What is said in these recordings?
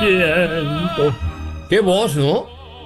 Siento. Qué voz, ¿no?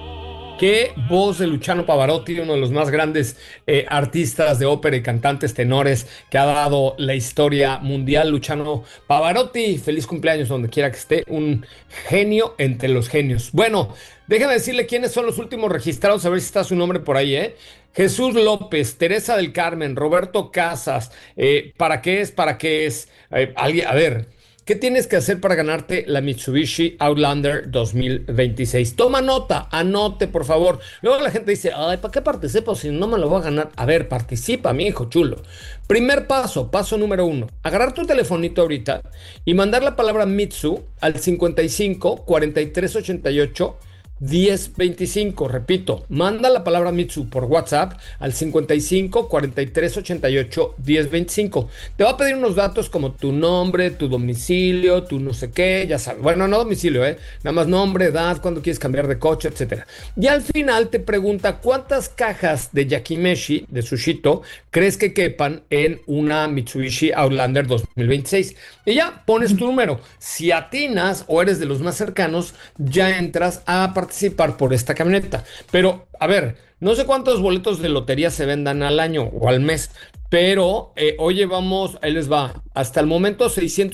Qué voz de Luciano Pavarotti, uno de los más grandes artistas de ópera y cantantes tenores que ha dado la historia mundial. Luciano Pavarotti, feliz cumpleaños donde quiera que esté, un genio entre los genios. Bueno, déjame decirle quiénes son los últimos registrados, a ver si está su nombre por ahí, ¿eh? Jesús López, Teresa del Carmen, Roberto Casas, ¿para qué es? ¿Para qué es? A ver. ¿Qué tienes que hacer para ganarte la Mitsubishi Outlander 2026? Toma nota, anote, por favor. Luego la gente dice, ay, ¿para qué participo si no me lo voy a ganar? A ver, participa, mi hijo chulo. Primer paso, paso número 1. Agarrar tu telefonito ahorita y mandar la palabra Mitsu al 55 43 88 1025. Repito, manda la palabra Mitsu por WhatsApp al 55 43 88 1025. Te va a pedir unos datos como tu nombre, tu domicilio, tu no sé qué, ya sabes. Bueno, no domicilio, nada más nombre, edad, cuándo quieres cambiar de coche, etcétera. Y al final te pregunta cuántas cajas de yakimeshi, de sushito, crees que quepan en una Mitsubishi Outlander 2026. Y ya pones tu número. Si atinas o eres de los más cercanos, ya entras a participar por esta camioneta. Pero, a ver, no sé cuántos boletos de lotería se vendan al año o al mes, pero oye, vamos, ahí les va. Hasta el momento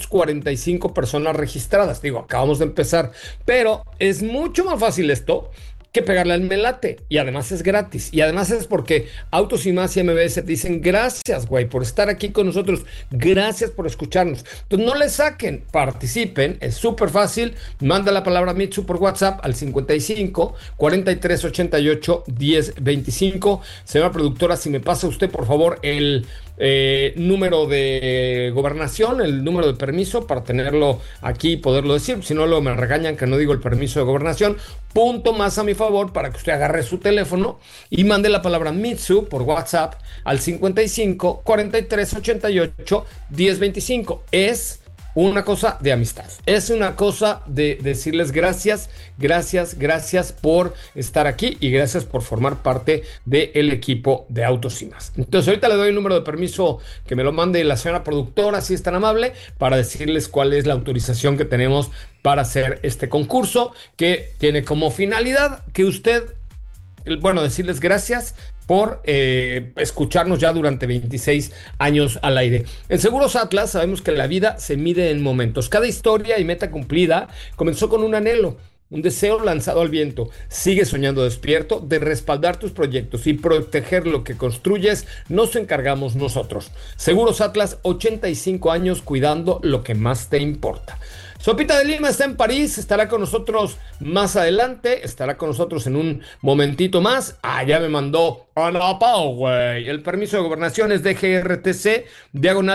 645 personas registradas. Digo, acabamos de empezar, pero es mucho más fácil esto que pegarle al melate. Y además es gratis. Y además es porque Autos y Más y MBS te dicen gracias, güey, por estar aquí con nosotros. Gracias por escucharnos. Entonces no le saquen, participen. Es súper fácil. Manda la palabra Mitsu por WhatsApp al 55 43 88 10 25. Señora productora, si me pasa usted, por favor, el número de gobernación, el número de permiso para tenerlo aquí y poderlo decir. Si no, luego me regañan que no digo el permiso de gobernación. Punto más a mi favor para que usted agarre su teléfono y mande la palabra Mitsu por WhatsApp al 55 43 88 10 25. Es una cosa de amistad. Es una cosa de decirles gracias, gracias, gracias por estar aquí y gracias por formar parte del equipo de Autos y Más. Entonces ahorita le doy el número de permiso que me lo mande la señora productora, si es tan amable, para decirles cuál es la autorización que tenemos para hacer este concurso, que tiene como finalidad que usted, bueno, decirles gracias por escucharnos ya durante 26 años al aire. En Seguros Atlas sabemos que la vida se mide en momentos. Cada historia y meta cumplida comenzó con un anhelo, un deseo lanzado al viento. Sigue soñando despierto de respaldar tus proyectos y proteger lo que construyes. Nos encargamos nosotros. Seguros Atlas, 85 años cuidando lo que más te importa. Sopita de Lima está en París, estará con nosotros más adelante, estará con nosotros en un momentito más. Ya me mandó Ana Pau, güey. El permiso de gobernación es DGRTC, diagonal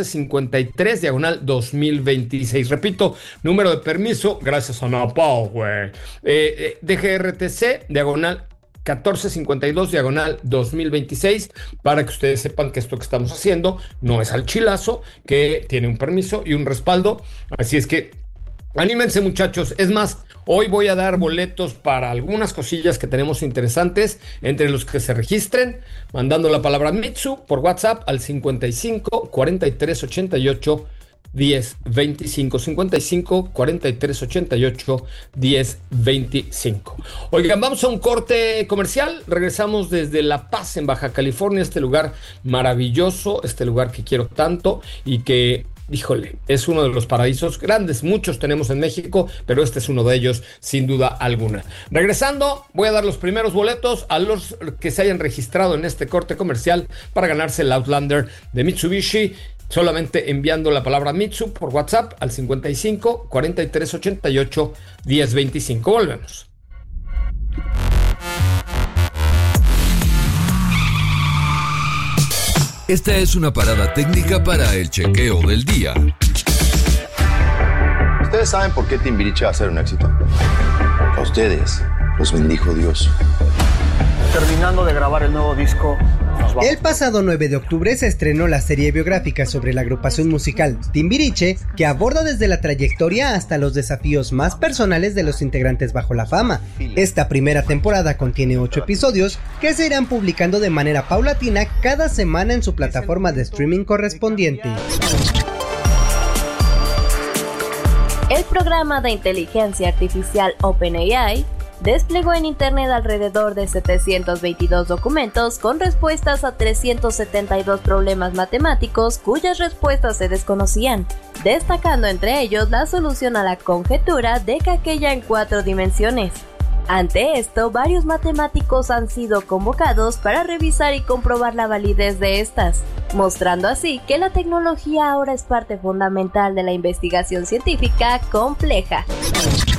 1453, diagonal 2026. Repito, número de permiso, gracias Ana Pau, güey. DGRTC, diagonal 1452 diagonal 2026, para que ustedes sepan que esto que estamos haciendo no es al chilazo, que tiene un permiso y un respaldo. Así es que anímense, muchachos. Es más, hoy voy a dar boletos para algunas cosillas que tenemos interesantes entre los que se registren mandando la palabra Mitsu por WhatsApp al 55 43 88 10 25 55 43 88 10 25. Oigan, vamos a un corte comercial. Regresamos desde La Paz, en Baja California, este lugar maravilloso, este lugar que quiero tanto y que, híjole, es uno de los paraísos grandes. Muchos tenemos en México, pero este es uno de ellos, sin duda alguna. Regresando, voy a dar los primeros boletos a los que se hayan registrado en este corte comercial para ganarse el Outlander de Mitsubishi. Solamente enviando la palabra Mitsu por WhatsApp al 55 43 88 10 25. Volvemos. Esta es una parada técnica para el chequeo del día. ¿Ustedes saben por qué Timbiriche va a ser un éxito? A ustedes los bendijo Dios. Terminando de grabar el nuevo disco, nos vamos. El pasado 9 de octubre se estrenó la serie biográfica sobre la agrupación musical Timbiriche, que aborda desde la trayectoria hasta los desafíos más personales de los integrantes bajo la fama. Esta primera temporada contiene 8 episodios que se irán publicando de manera paulatina cada semana en su plataforma de streaming correspondiente. El programa de inteligencia artificial OpenAI desplegó en Internet alrededor de 722 documentos con respuestas a 372 problemas matemáticos cuyas respuestas se desconocían, destacando entre ellos la solución a la conjetura de que aquella en 4 dimensiones. Ante esto, varios matemáticos han sido convocados para revisar y comprobar la validez de estas, mostrando así que la tecnología ahora es parte fundamental de la investigación científica compleja.